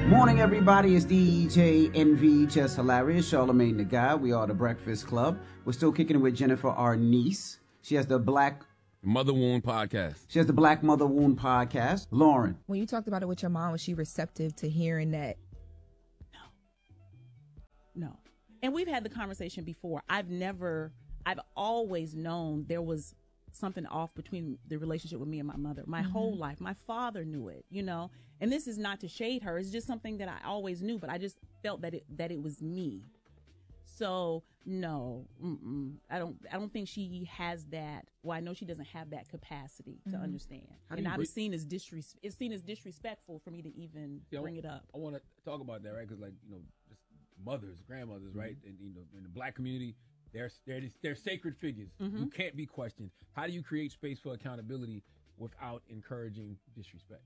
Morning, everybody. It's DJ NV, just hilarious. Charlamagne the Guy. We are the Breakfast Club. We're still kicking it with Jennifer, our niece. She has the Black Mother Wound podcast. She has the Black Mother Wound podcast. Lauren. When you talked about it with your mom, was she receptive to hearing that? No. And we've had the conversation before. I've always known there was something off between the relationship with me and my mother. My whole life. My father knew it, And this is not to shade her. It's just something that I always knew, but I just felt that it was me. So no, I don't think she has that. Well, I know she doesn't have that capacity to understand. And it's seen as disrespectful for me to even bring it up. I want to talk about that, right? Because just mothers, grandmothers, right? And in the Black community, they're sacred figures who can't be questioned. How do you create space for accountability without encouraging disrespect?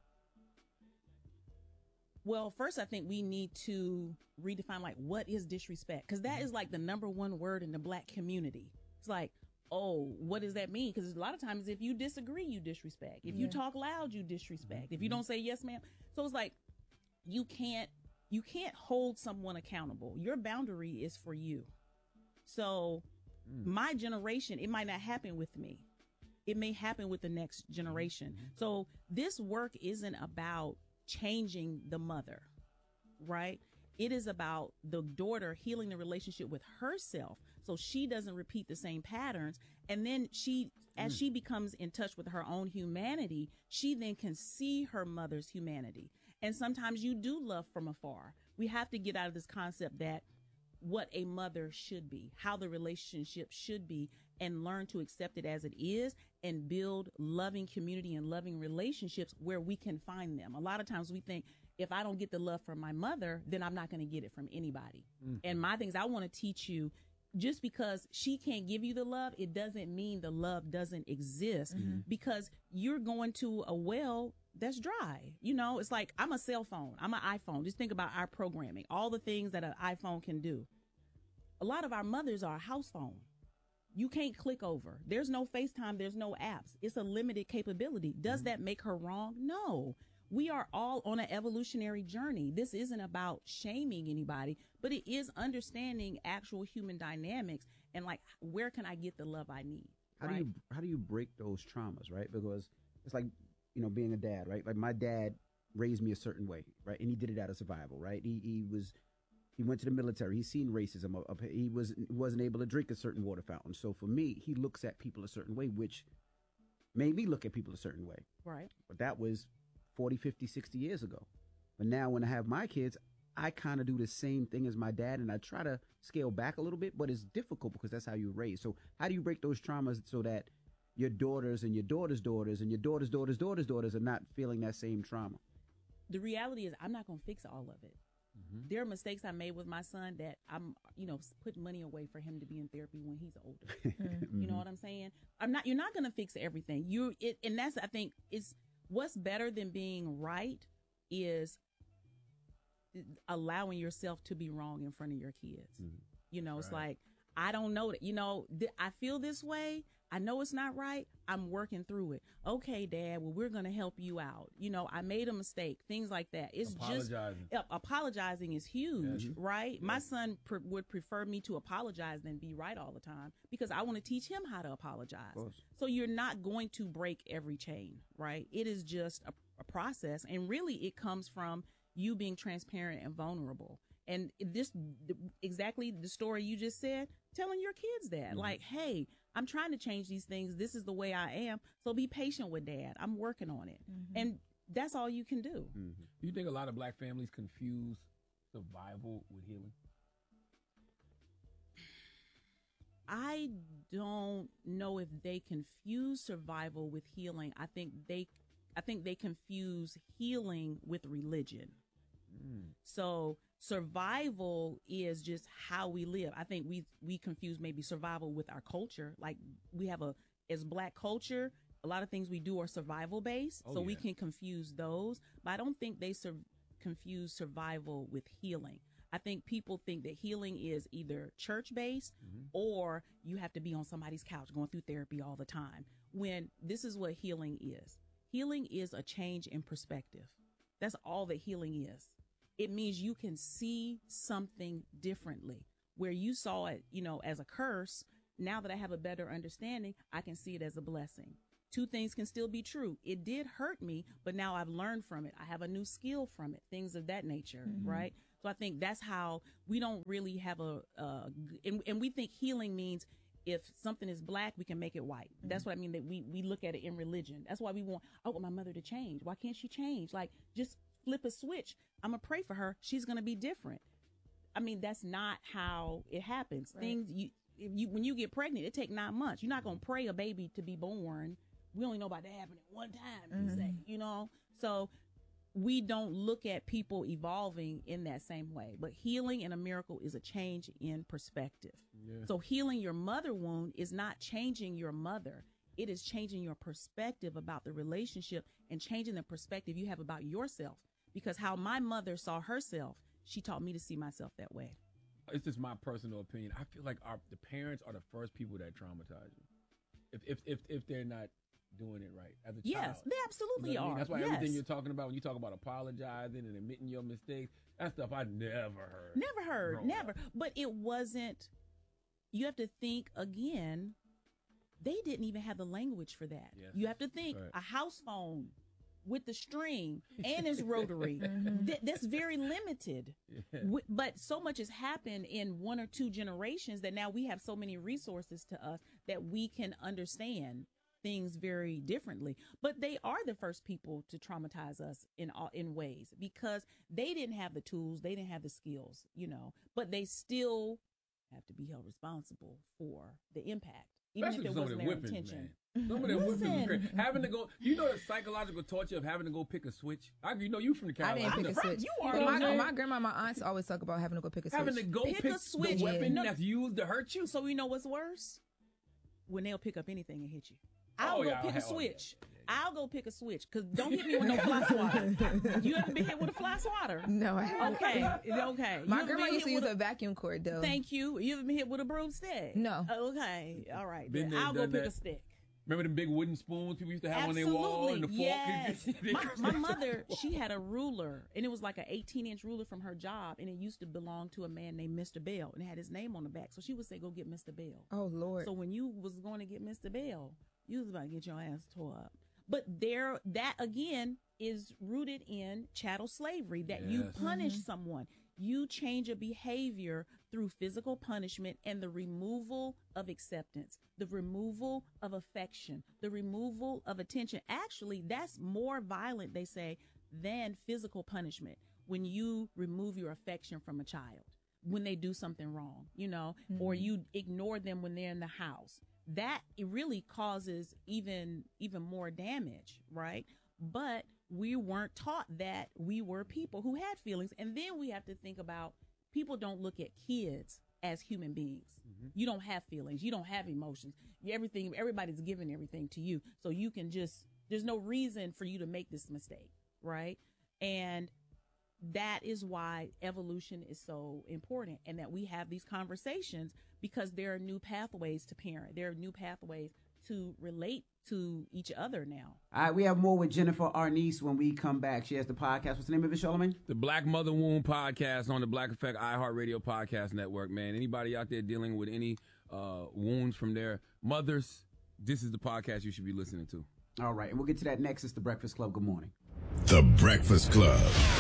Well, first, I think we need to redefine, what is disrespect? Because that is, the number one word in the Black community. It's what does that mean? Because a lot of times, if you disagree, you disrespect. If you talk loud, you disrespect. If you don't say yes, ma'am. So it's you can't hold someone accountable. Your boundary is for you. So my generation, it might not happen with me. It may happen with the next generation. So this work isn't about changing the mother, right? It is about the daughter healing the relationship with herself so she doesn't repeat the same patterns. And then as she becomes in touch with her own humanity, she then can see her mother's humanity. And sometimes you do love from afar. We have to get out of this concept that what a mother should be, how the relationship should be, and learn to accept it as it is and build loving community and loving relationships where we can find them. A lot of times we think, if I don't get the love from my mother, then I'm not going to get it from anybody. And my things, I want to teach you, just because she can't give you the love, it doesn't mean the love doesn't exist, because you're going to a well that's dry. It's like, I'm a cell phone. I'm an iPhone. Just think about our programming, all the things that an iPhone can do. A lot of our mothers are a house phone. You can't click over. There's no FaceTime. There's no apps. It's a limited capability. Does that make her wrong? No. We are all on an evolutionary journey. This isn't about shaming anybody, but it is understanding actual human dynamics and where can I get the love I need? How do you break those traumas, right? Because it's like, being a dad, right? Like, my dad raised me a certain way, right? And he did it out of survival, right? He went to the military. He's seen racism. He wasn't able to drink a certain water fountain. So for me, he looks at people a certain way, which made me look at people a certain way. Right. But that was 40, 50, 60 years ago. But now when I have my kids, I kind of do the same thing as my dad, and I try to scale back a little bit, but it's difficult because that's how you're raised. So how do you break those traumas so that your daughters and your daughters' daughters and your daughters' daughters' daughters' daughters are not feeling that same trauma? The reality is, I'm not going to fix all of it. There are mistakes I made with my son that I'm, putting money away for him to be in therapy when he's older. You know what I'm saying? You're not going to fix everything. And that's, I think, is what's better than being right is allowing yourself to be wrong in front of your kids. It's like, I don't know that, I feel this way. I know it's not right. I'm working through it. Okay, Dad, well, we're going to help you out. I made a mistake, things like that. It's apologizing. Apologizing is huge, right? My son would prefer me to apologize than be right all the time because I want to teach him how to apologize. So you're not going to break every chain, right? It is just a process. And really it comes from you being transparent and vulnerable. And exactly the story you just said, telling your kids that, hey, I'm trying to change these things. This is the way I am. So be patient with Dad. I'm working on it. And that's all you can do. Do you think a lot of Black families confuse survival with healing? I don't know if they confuse survival with healing. I think they confuse healing with religion. So survival is just how we live. I think we confuse maybe survival with our culture. Like we have as Black culture, a lot of things we do are survival based. We can confuse those, but I don't think they confuse survival with healing. I think people think that healing is either church based or you have to be on somebody's couch going through therapy all the time, when this is what healing is. Healing is a change in perspective. That's all that healing is. it means you can see something differently. Where you saw it, as a curse, now that I have a better understanding, I can see it as a blessing. Two things can still be true. It did hurt me, but now I've learned from it. I have a new skill from it, things of that nature, right? So I think that's how we don't really have and we think healing means if something is black, we can make it white. That's what I mean, that we look at it in religion. That's why we want, my mother to change. Why can't she change? Like, just flip a switch. I'm going to pray for her. She's going to be different. I mean, that's not how it happens. Right. When you get pregnant, it takes 9 months. You're not going to pray a baby to be born. We only know about that happening one time, you say, So we don't look at people evolving in that same way. But healing and a miracle is a change in perspective. Yeah. So healing your mother wound is not changing your mother. It is changing your perspective about the relationship and changing the perspective you have about yourself. Because how my mother saw herself, she taught me to see myself that way. It's just my personal opinion. I feel like the parents are the first people that traumatize you. If they're not doing it right as a child. Yes, they absolutely are. That's why everything you're talking about, when you talk about apologizing and admitting your mistakes, that stuff I never heard. Never. But it wasn't, you have to think again, they didn't even have the language for that. Yes. You have to think a house phone with the string and it's rotary. That's very limited. Yeah. But so much has happened in 1 or 2 generations that now we have so many resources to us that we can understand things very differently. But they are the first people to traumatize us in ways because they didn't have the tools, they didn't have the skills, but they still have to be held responsible for the impact. Even Especially if it wasn't their intention. Man. Some of them whippings is great. Having to go, the psychological torture of having to go pick a switch. You from the Carolinas. I didn't pick a switch. You are. My grandma, my aunts always talk about having to go pick a switch. Having to go pick a switch. The weapon that's used to hurt you. So you know what's worse? When they'll pick up anything and hit you. I'll go pick a switch. I'll go pick a switch because don't hit me with no fly swatter. You ever been hit with a fly swatter? No, I haven't. Okay. My grandma used to use a vacuum cord though. Thank you. You ever been hit with a broomstick? No. Okay. All right. I'll go pick a stick. Remember them big wooden spoons people used to have on their wall and the yes. fork? My mother, she had a ruler, and it was like an 18-inch ruler from her job, and it used to belong to a man named Mr. Bell, and it had his name on the back. So she would say, go get Mr. Bell. Oh, Lord. So when you was going to get Mr. Bell, you was about to get your ass tore up. But that, again, is rooted in chattel slavery, that you punish someone. You change a behavior through physical punishment and the removal of acceptance, the removal of affection, the removal of attention. Actually, that's more violent, they say, than physical punishment when you remove your affection from a child, when they do something wrong, or you ignore them when they're in the house. That it really causes even more damage, right? But we weren't taught that we were people who had feelings. And then we have to think about people don't look at kids as human beings. Mm-hmm. You don't have feelings. You don't have emotions. Everybody's giving everything to you. So you can there's no reason for you to make this mistake, right? And that is why evolution is so important and that we have these conversations because there are new pathways to parent. There are new pathways to relate to each other now. All right, we have more with Jennifer Arnice when we come back. She has the podcast. What's the name of it, Charlamagne? The Black Mother Wound Podcast on the Black Effect iHeartRadio Podcast Network, man. Anybody out there dealing with any wounds from their mothers, this is the podcast you should be listening to. All right, and we'll get to that next. It's The Breakfast Club. Good morning. The Breakfast Club.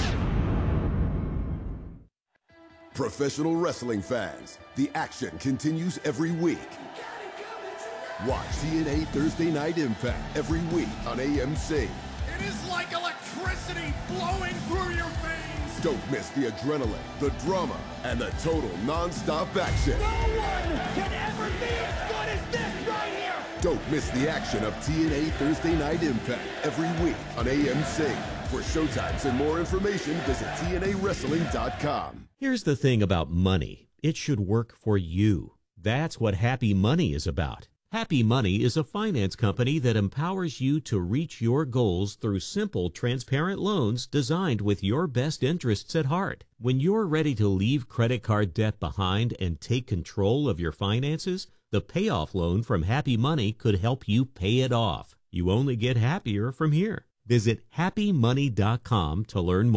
Professional wrestling fans, the action continues every week. Watch TNA Thursday Night Impact every week on AMC. It is like electricity flowing through your veins. Don't miss the adrenaline, the drama, and the total non-stop action. No one can ever be as good as this right here. Don't miss the action of TNA Thursday Night Impact every week on AMC. For showtimes and more information, visit TNAWrestling.com. Here's the thing about money. It should work for you. That's what Happy Money is about. Happy Money is a finance company that empowers you to reach your goals through simple, transparent loans designed with your best interests at heart. When you're ready to leave credit card debt behind and take control of your finances, the payoff loan from Happy Money could help you pay it off. You only get happier from here. Visit happymoney.com to learn more.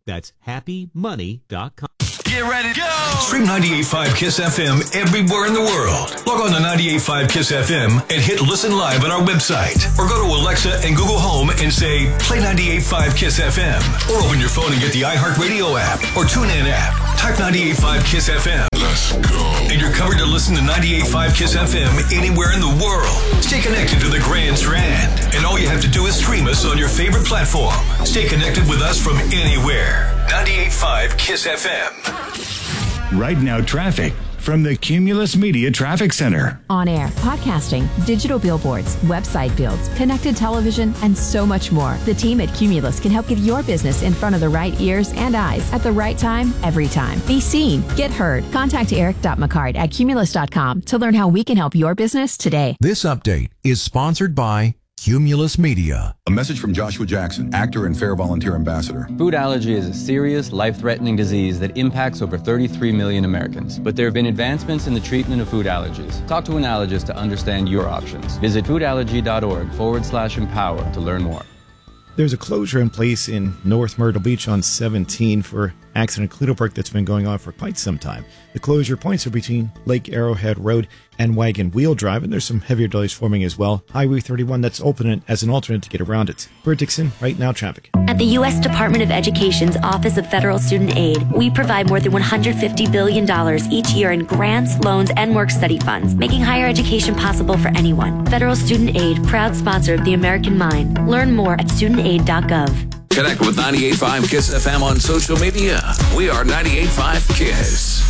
That's happymoney.com. Get ready to go! Stream 98.5 KISS FM everywhere in the world. Log on to 98.5 KISS FM and hit listen live on our website. Or go to Alexa and Google Home and say, play 98.5 KISS FM. Or open your phone and get the iHeartRadio app or TuneIn app. Type 98.5 KISS FM. Let's go. And you're covered to listen to 98.5 KISS FM anywhere in the world. Stay connected to the Grand Strand. And all you have to do is stream us on your favorite platform. Stay connected with us from anywhere. 98.5 KISS FM. Right now, traffic from the Cumulus Media Traffic Center. On air, podcasting, digital billboards, website builds, connected television, and so much more. The team at Cumulus can help get your business in front of the right ears and eyes at the right time, every time. Be seen, get heard. Contact eric.mccart@cumulus.com to learn how we can help your business today. This update is sponsored by Cumulus Media. A message from Joshua Jackson, actor and Fair Volunteer Ambassador. Food allergy is a serious, life-threatening disease that impacts over 33 million Americans. But there have been advancements in the treatment of food allergies. Talk to an allergist to understand your options. Visit foodallergy.org/empower to learn more. There's a closure in place in North Myrtle Beach on 17 for accident Cluedo Park that's been going on for quite some time. The closure points are between Lake Arrowhead Road and Wagon Wheel Drive, and there's some heavier delays forming as well. Highway 31 that's open as an alternate to get around it. Bert Dixon, right now traffic. At the U.S. Department of Education's Office of Federal Student Aid, we provide more than $150 billion each year in grants, loans, and work-study funds, making higher education possible for anyone. Federal Student Aid, proud sponsor of the American Mind. Learn more at studentaid.gov. Connect with 98.5 KISS FM on social media. We are 98.5 KISS.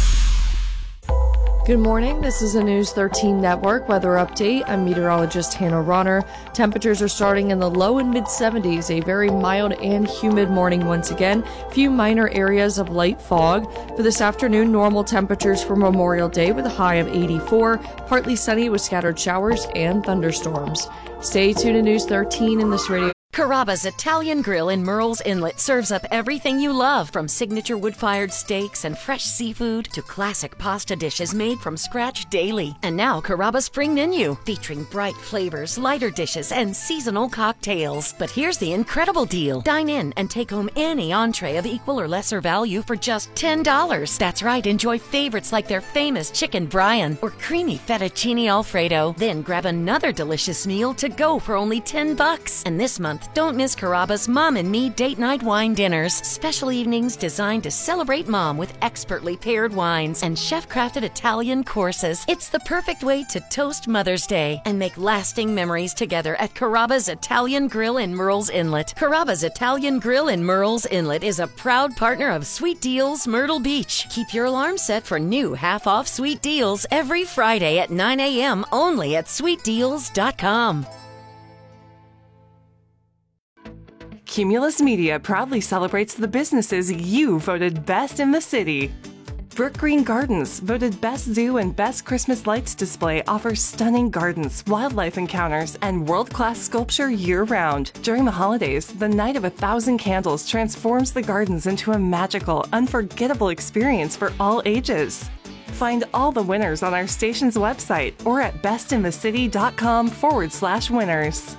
Good morning. This is a News 13 Network weather update. I'm meteorologist Hannah Ronner. Temperatures are starting in the low and mid 70s. A very mild and humid morning once again. Few minor areas of light fog. For this afternoon, normal temperatures for Memorial Day with a high of 84. Partly sunny with scattered showers and thunderstorms. Stay tuned to News 13 in this radio. Carrabba's Italian Grill in Murrells Inlet serves up everything you love, from signature wood-fired steaks and fresh seafood to classic pasta dishes made from scratch daily. And now Carrabba's spring menu, featuring bright flavors, lighter dishes, and seasonal cocktails. But here's the incredible deal. Dine in and take home any entree of equal or lesser value for just $10. That's right, enjoy favorites like their famous chicken Brian or creamy fettuccine Alfredo. Then grab another delicious meal to go for only $10. And this month, don't miss Carrabba's Mom and Me Date Night Wine Dinners. Special evenings designed to celebrate Mom with expertly paired wines and chef-crafted Italian courses. It's the perfect way to toast Mother's Day and make lasting memories together at Carrabba's Italian Grill in Murrells Inlet. Carrabba's Italian Grill in Murrells Inlet is a proud partner of Sweet Deals Myrtle Beach. Keep your alarm set for new half-off sweet deals every Friday at 9 a.m. only at sweetdeals.com. Cumulus Media proudly celebrates the businesses you voted best in the city. Brook Green Gardens, voted Best Zoo and Best Christmas Lights Display, offers stunning gardens, wildlife encounters, and world-class sculpture year-round. During the holidays, the Night of 1,000 Candles transforms the gardens into a magical, unforgettable experience for all ages. Find all the winners on our station's website or at bestinthecity.com/winners.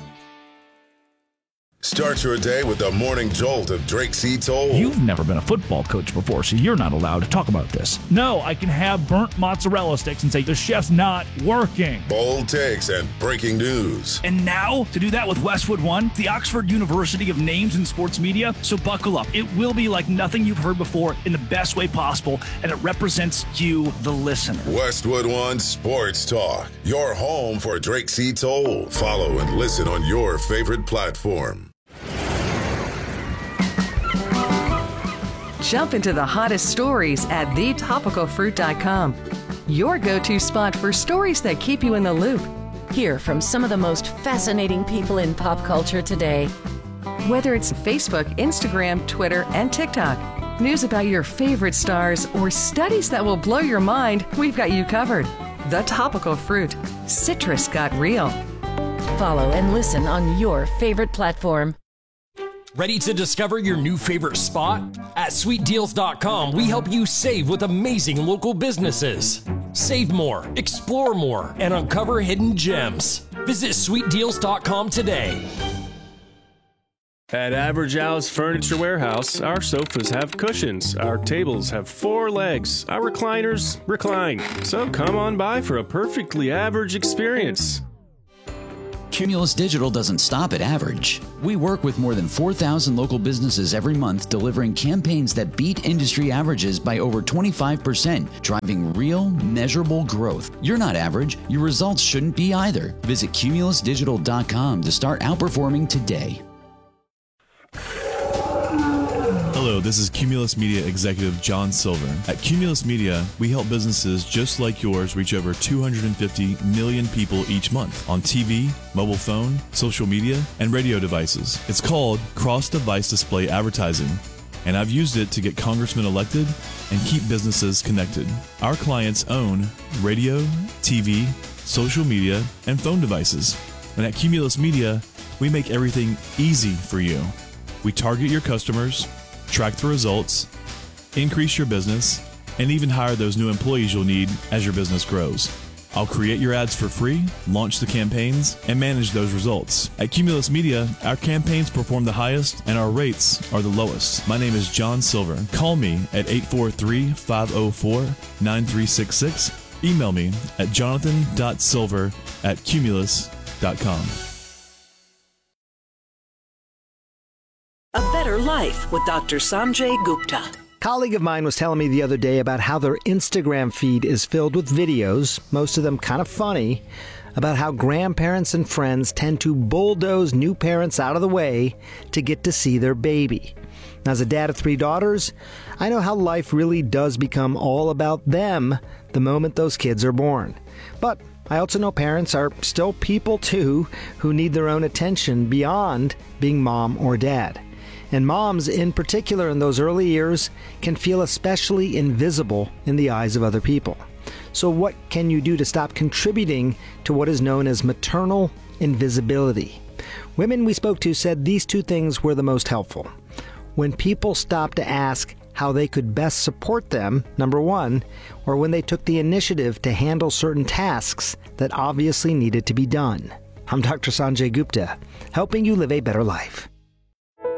Start your day with the morning jolt of Drake C. Toll. You've never been a football coach before, so you're not allowed to talk about this. No, I can have burnt mozzarella sticks and say the chef's not working. Bold takes and breaking news. And now, to do that with Westwood One, the Oxford University of Names in Sports Media. So buckle up. It will be like nothing you've heard before in the best way possible, and it represents you, the listener. Westwood One Sports Talk, your home for Drake C. Toll. Follow and listen on your favorite platform. Jump into the hottest stories at thetopicalfruit.com. Your go-to spot for stories that keep you in the loop. Hear from some of the most fascinating people in pop culture today. Whether it's Facebook, Instagram, Twitter, and TikTok, news about your favorite stars, or studies that will blow your mind, we've got you covered. The Topical Fruit. Citrus got real. Follow and listen on your favorite platform. Ready to discover your new favorite spot? At sweetdeals.com, we help you save with amazing local businesses. Save more, explore more, and uncover hidden gems. Visit sweetdeals.com today. At Average Al's Furniture Warehouse, our sofas have cushions, our tables have 4 legs, our recliners recline. So come on by for a perfectly average experience. Cumulus Digital doesn't stop at average. We work with more than 4,000 local businesses every month, delivering campaigns that beat industry averages by over 25%, driving real, measurable growth. You're not average. Your results shouldn't be either. Visit cumulusdigital.com to start outperforming today. Hello, this is Cumulus Media Executive John Silver. At Cumulus Media, we help businesses just like yours reach over 250 million people each month on TV, mobile phone, social media, and radio devices. It's called cross-device display advertising, and I've used it to get congressmen elected and keep businesses connected. Our clients own radio, TV, social media, and phone devices. And at Cumulus Media, we make everything easy for you. We target your customers, track the results, increase your business, and even hire those new employees you'll need as your business grows. I'll create your ads for free, launch the campaigns, and manage those results. At Cumulus Media, our campaigns perform the highest and our rates are the lowest. My name is John Silver. Call me at 843-504-9366. Email me at jonathan.silver@cumulus.com. A Better Life with Dr. Sanjay Gupta. A colleague of mine was telling me the other day about how their Instagram feed is filled with videos, most of them kind of funny, about how grandparents and friends tend to bulldoze new parents out of the way to get to see their baby. Now, as a dad of 3 daughters, I know how life really does become all about them the moment those kids are born. But I also know parents are still people too who need their own attention beyond being mom or dad. And moms, in particular in those early years, can feel especially invisible in the eyes of other people. So what can you do to stop contributing to what is known as maternal invisibility? Women we spoke to said these 2 things were the most helpful. When people stopped to ask how they could best support them, number 1, or when they took the initiative to handle certain tasks that obviously needed to be done. I'm Dr. Sanjay Gupta, helping you live a better life.